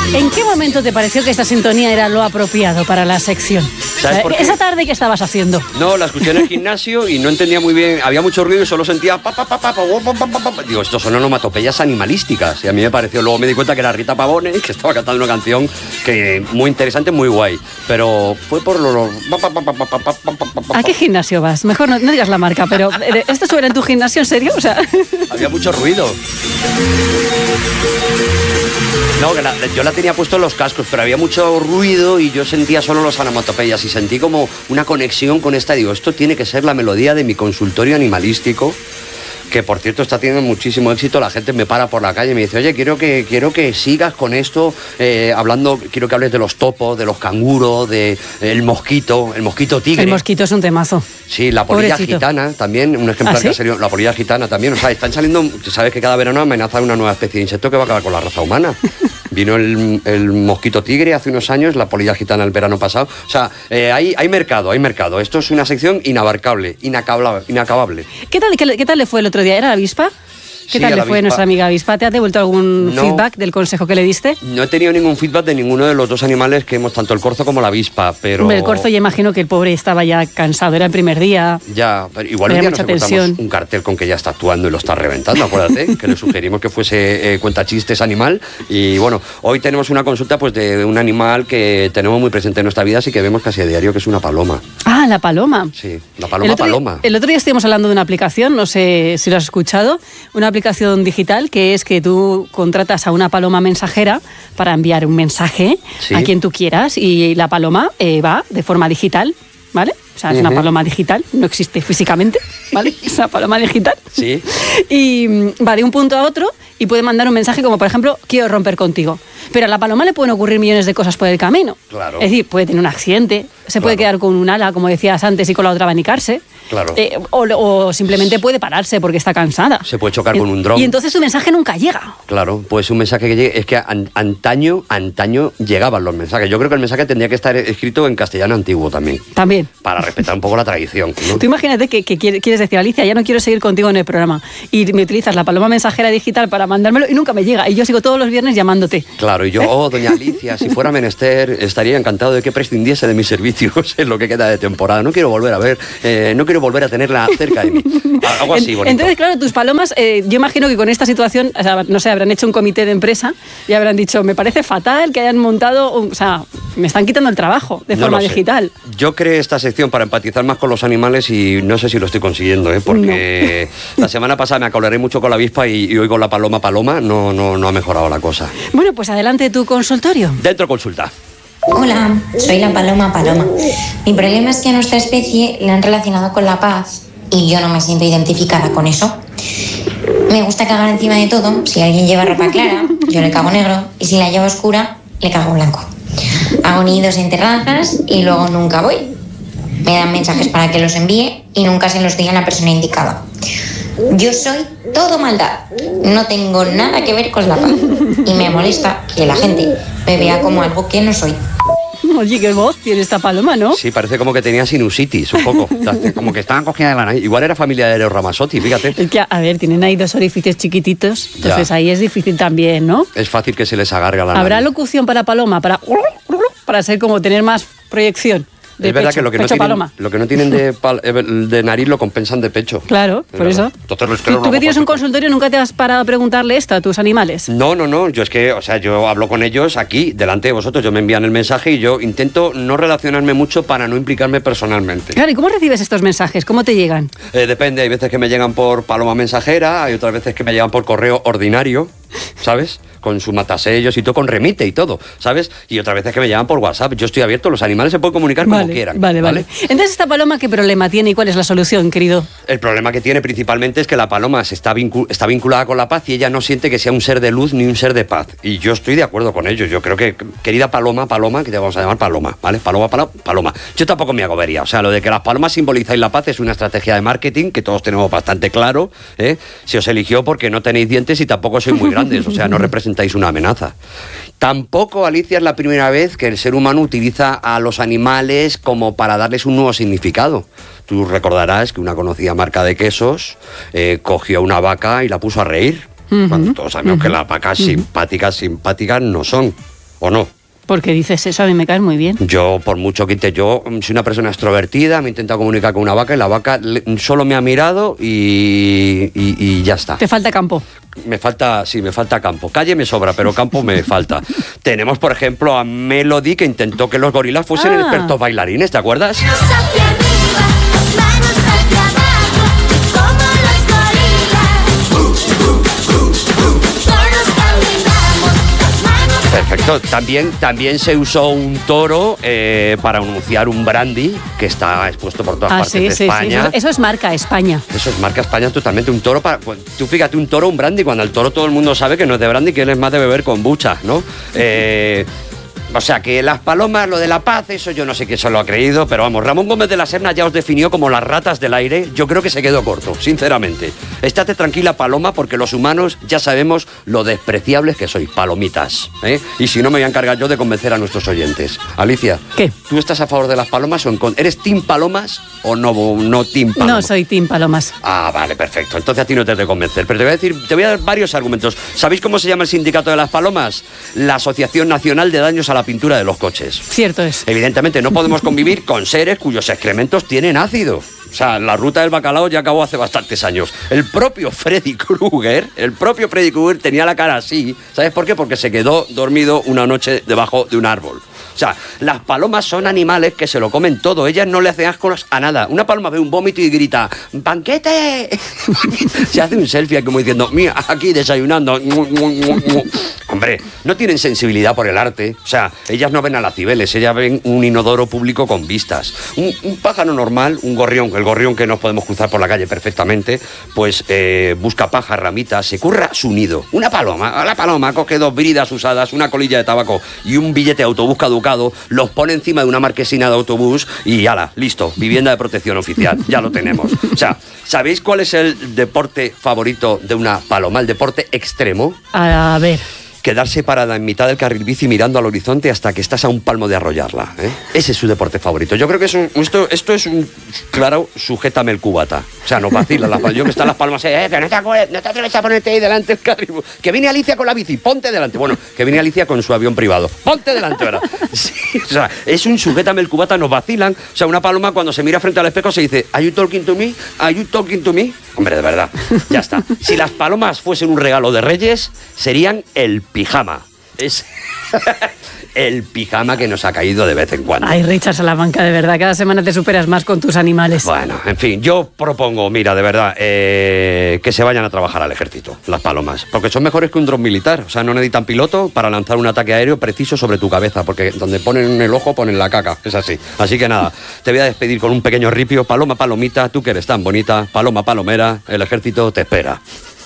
¿En qué momento te pareció que esta sintonía era lo apropiado para la sección? ¿Sabes por qué? Esa tarde, ¿qué estabas haciendo? No, la escuché en el gimnasio y no entendía muy bien. Había mucho ruido y solo sentía Digo, estos son onomatopeyas animalísticas. Y a mí me pareció. Luego me di cuenta que era Rita Pavone, que estaba cantando una canción que muy interesante, muy guay. Pero fue por lo... ¿A qué gimnasio vas? Mejor no digas la marca, pero ¿esto suena en tu gimnasio, en serio? O sea... Había mucho ruido. No, que yo la tenía puesto en los cascos, pero había mucho ruido y yo sentía solo los onomatopeyas y sentí como una conexión con esta. Digo, esto tiene que ser la melodía de mi consultorio animalístico, que por cierto está teniendo muchísimo éxito. La gente me para por la calle y me dice, oye, quiero que sigas con esto, hablando, quiero que hables de los topos, de los canguros, del mosquito tigre. El mosquito es un temazo. Sí, la polilla Pobrecito. gitana también, un ejemplar ¿Ah, sí? que ha salido, la polilla gitana también, o sea, están saliendo, sabes que cada verano amenaza una nueva especie de insecto que va a acabar con la raza humana. Vino el mosquito tigre hace unos años, la polilla gitana el verano pasado, o sea, hay mercado, esto es una sección inabarcable, inacabable. ¿Qué tal le fue el otro día? ¿Era la avispa? ¿Qué Sí, tal a le la fue avispa. nuestra amiga avispa? ¿Te ha devuelto algún feedback del consejo que le diste? No he tenido ningún feedback de ninguno de los dos animales que hemos, tanto el corzo como la avispa, pero... Hombre, el corzo ya imagino que el pobre estaba ya cansado, era el primer día. Ya, pero igual un Había día mucha nos encontramos tensión. un cartel con que ya está actuando y lo está reventando, acuérdate, que le sugerimos que fuese cuentachistes animal. Y bueno, hoy tenemos una consulta pues de un animal que tenemos muy presente en nuestra vida, así que vemos casi a diario, que es una paloma. Ah, la paloma. Sí, la paloma. El otro día estuvimos hablando de una aplicación, no sé si lo has escuchado, una aplicación digital que es que tú contratas a una paloma mensajera para enviar un mensaje Sí. a quien tú quieras y la paloma va de forma digital, ¿vale? O sea, es una paloma digital, no existe físicamente, ¿vale? Es una paloma digital. Sí. Y va de un punto a otro y puede mandar un mensaje como, por ejemplo, quiero romper contigo. Pero a la paloma le pueden ocurrir millones de cosas por el camino. Claro. Es decir, puede tener un accidente, se puede quedar con un ala, como decías antes, y con la otra abanicarse. Claro. O simplemente puede pararse porque está cansada. Se puede chocar con un dron. Y entonces su mensaje nunca llega. Claro, pues un mensaje que llegue, es que antaño llegaban los mensajes. Yo creo que el mensaje tendría que estar escrito en castellano antiguo también, También. para respetar un poco la tradición, ¿no? Tú imagínate que quieres decir, Alicia, ya no quiero seguir contigo en el programa. Y me utilizas la paloma mensajera digital para mandármelo y nunca me llega. Y yo sigo todos los viernes llamándote. Claro, y yo, doña Alicia, si fuera menester, estaría encantado de que prescindiese de mis servicios en lo que queda de temporada. No quiero volver a ver, no quiero volver a tenerla cerca de mí. Algo así, bonito. Entonces, claro, tus palomas, yo imagino que con esta situación, o sea, no sé, habrán hecho un comité de empresa y habrán dicho, me parece fatal que hayan montado, o sea, me están quitando el trabajo de No forma lo sé. digital. Yo creé esta sección para empatizar más con los animales y no sé si lo estoy consiguiendo, porque la semana pasada me acoleré mucho con la avispa y hoy con la paloma, no ha mejorado la cosa. Bueno, pues adelante tu consultorio. Dentro consulta. Hola, soy la paloma Paloma. Mi problema es que a nuestra especie la han relacionado con la paz y yo no me siento identificada con eso. Me gusta cagar encima de todo. Si alguien lleva ropa clara, yo le cago negro, y si la lleva oscura, le cago blanco. Hago nidos en terrazas y luego nunca voy. Me dan mensajes para que los envíe y nunca se los diga a la persona indicada. Yo soy todo maldad, no tengo nada que ver con la paz y me molesta que la gente me vea como algo que no soy. Oye, qué voz tiene esta paloma, ¿no? Sí, parece como que tenía sinusitis un poco, como que estaban cogida de la nariz. Igual era familia de los Ramazotti, fíjate. Es que, a ver, tienen ahí dos orificios chiquititos, entonces Ya. ahí es difícil también, ¿no? Es fácil que se les agarre a la ¿Habrá nariz. locución para paloma? Para ser como tener más proyección. De Es verdad pecho, que lo que, no pecho tienen, paloma. lo que no tienen de nariz lo compensan de pecho. Claro, Es por verdad. eso. Entonces les ¿Tú creo que tienes un consultorio nunca te has parado a preguntarle esto a tus animales? No, yo es que, o sea, yo hablo con ellos aquí, delante de vosotros, yo me envían el mensaje y yo intento no relacionarme mucho para no implicarme personalmente. Claro, ¿y cómo recibes estos mensajes? ¿Cómo te llegan? Depende, hay veces que me llegan por paloma mensajera, hay otras veces que me llegan por correo ordinario, ¿sabes? Con su matasellos y todo, con remite y todo, ¿sabes? Y otras veces que me llegan por WhatsApp. Yo estoy abierto, los animales se pueden comunicar como quieran. Vale. Entonces, ¿esta paloma qué problema tiene y cuál es la solución, querido? El problema que tiene principalmente es que la paloma está vinculada con la paz y ella no siente que sea un ser de luz ni un ser de paz. Y yo estoy de acuerdo con ellos. Yo creo que, querida paloma, que te vamos a llamar paloma, ¿vale? Paloma. Yo tampoco me agobiaría. O sea, lo de que las palomas simbolizáis la paz es una estrategia de marketing que todos tenemos bastante claro, ¿eh? Se os eligió porque no tenéis dientes y tampoco sois muy grandes. O sea, no representáis una amenaza. Tampoco, Alicia, es la primera vez que el ser humano utiliza a los animales como para darles un nuevo significado. Tú recordarás que una conocida marca de quesos cogió a una vaca y la puso a reír. Cuando todos sabemos que las vacas simpáticas no son. ¿O no? ¿Por qué dices eso? A mí me caes muy bien. Yo, por mucho que yo soy una persona extrovertida, me he intentado comunicar con una vaca y la vaca solo me ha mirado y ya está. Te falta campo. Me falta campo. Calle me sobra, pero campo me falta. Tenemos, por ejemplo, a Melody, que intentó que los gorilas fuesen expertos bailarines, ¿te acuerdas? Perfecto. También se usó un toro para anunciar un brandy que está expuesto por todas partes de España. Sí. Eso es marca España. Eso es marca España totalmente. Un toro tú fíjate, un toro, un brandy, cuando el toro todo el mundo sabe que no es de brandy, que él es más de beber kombucha, ¿no? O sea, que las palomas, lo de la paz, eso yo no sé quién se lo ha creído, pero vamos, Ramón Gómez de la Serna ya os definió como las ratas del aire. Yo creo que se quedó corto, sinceramente. Estate tranquila, paloma, porque los humanos ya sabemos lo despreciables que sois, palomitas, ¿eh? Y si no, me voy a encargar yo de convencer a nuestros oyentes. Alicia, ¿qué? ¿Tú estás a favor de las palomas o en contra? ¿Eres team palomas o no team palomas? No, soy team palomas. Ah, vale, perfecto. Entonces a ti no te he de convencer. Pero te voy a dar varios argumentos. ¿Sabéis cómo se llama el sindicato de las palomas? La Asociación Nacional de Daños a la Pintura de los Coches. Cierto es. Evidentemente no podemos convivir con seres cuyos excrementos tienen ácido. O sea, la ruta del bacalao ya acabó hace bastantes años. El propio Freddy Krueger tenía la cara así. ¿Sabes por qué? Porque se quedó dormido una noche debajo de un árbol. O sea, las palomas son animales que se lo comen todo. Ellas no le hacen asco a nada. Una paloma ve un vómito y grita ¡banquete! Se hace un selfie como diciendo mira, aquí desayunando. Hombre, no tienen sensibilidad por el arte. O sea, ellas no ven a las cibeles. Ellas ven un inodoro público con vistas. Un pájaro normal, un gorrión, el gorrión que nos podemos cruzar por la calle perfectamente, pues busca paja, ramitas, se curra su nido. La paloma coge 2 bridas usadas, una colilla de tabaco y un billete de autobús caducado, los pone encima de una marquesina de autobús y ala, listo, vivienda de protección oficial, ya lo tenemos. O sea, ¿sabéis cuál es el deporte favorito de una paloma? El deporte extremo. A ver. Quedarse parada en mitad del carril bici mirando al horizonte hasta que estás a un palmo de arrollarla, ¿eh? Ese es su deporte favorito. Yo creo que esto es un claro, sujétame el cubata. O sea, no vacila. Yo que están las palmas, que no te atreves a ponerte ahí delante del carril. Que viene Alicia con la bici, ponte delante. Bueno, que viene Alicia con su avión privado, ponte delante, ¿verdad? Sí, o sea, es un sujétame el cubata, nos vacilan. O sea, una paloma cuando se mira frente al espejo se dice, ¿Are you talking to me? ¿Are you talking to me? Hombre, de verdad, ya está. Si las palomas fuesen un regalo de Reyes, serían el pijama. Es el pijama que nos ha caído de vez en cuando. Ay, Richard Salamanca, de verdad, cada semana te superas más con tus animales. Bueno, en fin, yo propongo, mira, de verdad, que se vayan a trabajar al ejército, las palomas, porque son mejores que un dron militar. O sea, no necesitan piloto para lanzar un ataque aéreo preciso sobre tu cabeza, porque donde ponen el ojo ponen la caca, es así. Así que nada, te voy a despedir con un pequeño ripio. Paloma, palomita, tú que eres tan bonita, paloma, palomera, el ejército te espera.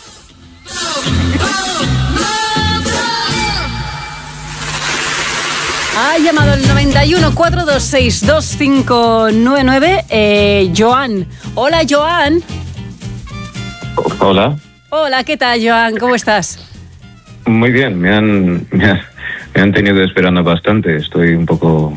Ha llamado el 91 426 2599 Joan. Hola, Joan. Hola. Hola, ¿qué tal, Joan? ¿Cómo estás? Muy bien, me han tenido esperando bastante. Estoy un poco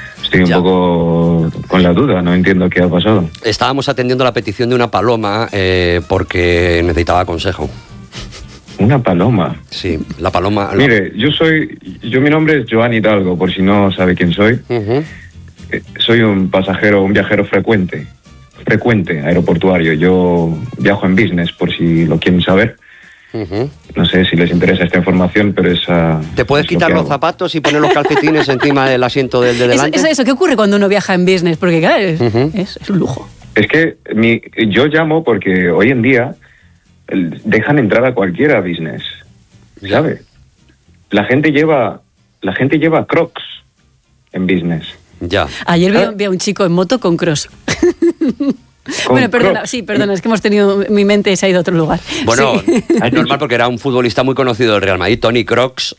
con la duda, no entiendo qué ha pasado. Estábamos atendiendo la petición de una paloma porque necesitaba consejo. Una paloma. Sí, la paloma. Mire, mi nombre es Joan Hidalgo, por si no sabe quién soy. Uh-huh. Soy un viajero frecuente aeroportuario. Yo viajo en business, por si lo quieren saber. Uh-huh. No sé si les interesa esta información, pero esa... ¿Te puedes quitar los zapatos y poner los calcetines encima del asiento del de delante? Eso, ¿qué ocurre cuando uno viaja en business? Porque claro, es un lujo. Es que yo llamo porque hoy en día dejan entrar a cualquiera a business, ¿sabe? La gente lleva Crocs en business. Ya. Ayer vi a un chico en moto con Crocs. Bueno, perdona, es que hemos tenido, mi mente se ha ido a otro lugar. Bueno, sí. Es normal porque era un futbolista muy conocido del Real Madrid, Tony Crocs.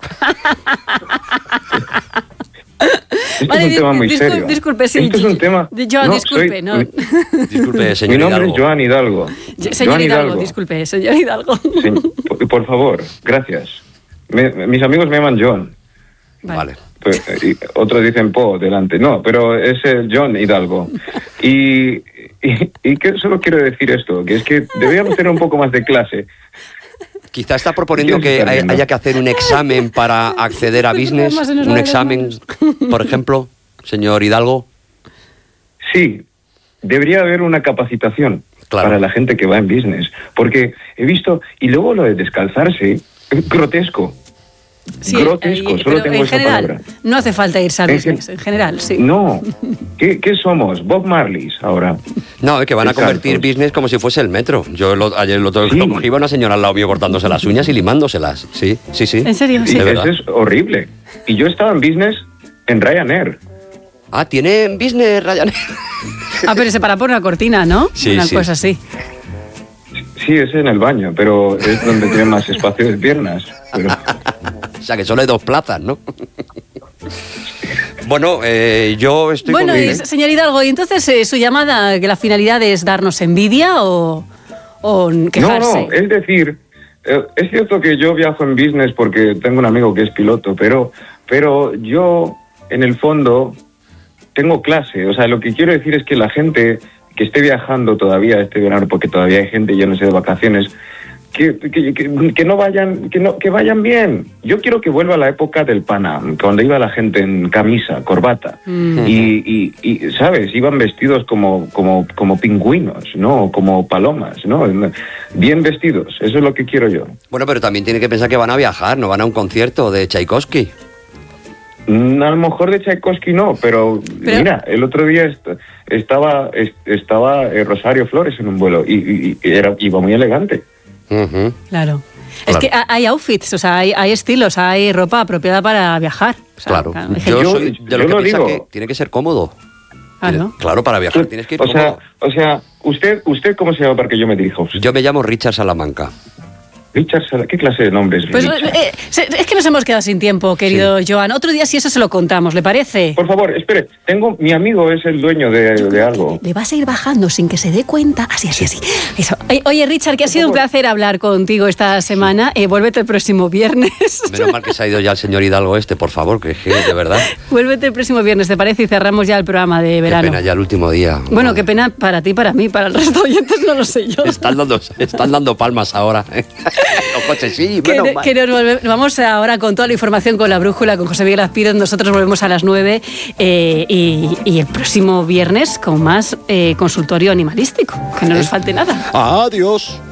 Vale, es un tema muy serio. Disculpe, sí. Esto es un tema... Joan, disculpe, no. Disculpe, señor Mi nombre Hidalgo. es Joan Hidalgo. Señor Hidalgo, disculpe, señor Hidalgo. Por favor, gracias. Mis amigos me llaman John. Vale. Pues, otros dicen Po delante. No, pero es el John Hidalgo. Y que solo quiero decir esto, que es que deberíamos tener un poco más de clase. Quizá está proponiendo ¿Qué se que está viendo? haya que hacer un examen para acceder a business. Se nos va Un de las examen, por ejemplo, señor Hidalgo. Sí, debería haber una capacitación Claro. para la gente que va en business. Porque he visto, y luego lo de descalzarse, es grotesco. Sí, grotesco, solo pero tengo en esa general, palabra. no hace falta irse al En business, en general, sí. No, ¿qué somos? Bob Marleys ahora. No, es que van a Descalzos. convertir business como si fuese el metro. Yo ayer lo Sí. cogí, iba una señora al lado mío cortándose las uñas y limándoselas. Sí. ¿En serio? Y Sí. De verdad. eso es horrible. Y yo estaba en business en Ryanair. Ah, ¿tiene business Ryanair? Ah, pero se para por una cortina, ¿no? Sí, Una sí. cosa así. Sí, es en el baño, pero es donde tiene más espacio de piernas. Pero, O sea, que solo hay 2 plazas, ¿no? Bueno, yo estoy Bueno, con y, él, ¿eh? señor Hidalgo, ¿y entonces su llamada, que la finalidad es darnos envidia o quejarse? no, es decir, es cierto que yo viajo en business porque tengo un amigo que es piloto, pero yo, en el fondo, tengo clase. O sea, lo que quiero decir es que la gente que esté viajando todavía este verano, porque todavía hay gente, yo no sé, de vacaciones, que no vayan, que vayan bien. Yo quiero que vuelva la época del Panam, cuando iba la gente en camisa, corbata, y ¿sabes? Iban vestidos como pingüinos, ¿no? Como palomas, ¿no? Bien vestidos, eso es lo que quiero yo. Bueno, pero también tiene que pensar que van a viajar, no van a un concierto de Tchaikovsky. A lo mejor de Tchaikovsky no, pero mira, el otro día estaba Rosario Flores en un vuelo y iba muy elegante. Ujú. Claro. Es que hay outfits, o sea, hay estilos, hay ropa apropiada para viajar. O sea, Claro. hay gente- Yo soy de yo los que lo piensa digo. que tiene que ser cómodo. Claro. Claro, para viajar tienes que ir O cómodo. sea, ¿usted cómo se llama para que yo me dirija a usted? Yo me llamo Richard Salamanca. Richard, ¿qué clase de nombre es Pues Richard? es que nos hemos quedado sin tiempo, querido Joan. Otro día si eso se lo contamos, ¿le parece? Por favor, espere, mi amigo es el dueño de algo. Le vas a ir bajando sin que se dé cuenta. Así. Eso. Oye, Richard, que ha sido un placer hablar contigo esta semana. Vuélvete el próximo viernes. Menos mal que se ha ido ya el señor Hidalgo por favor, que de verdad. Vuélvete el próximo viernes, ¿te parece? Y cerramos ya el programa de verano. Qué pena ya el último día. Bueno, Madre. qué pena para ti, para mí, para el resto de oyentes, no lo sé yo. Están dando palmas ahora. Los coches, sí, menos mal. Que vamos ahora con toda la información con la brújula, con José Miguel Azpiroz. Nosotros volvemos a las 9 y el próximo viernes con más consultorio animalístico. Que no nos falte nada. Adiós.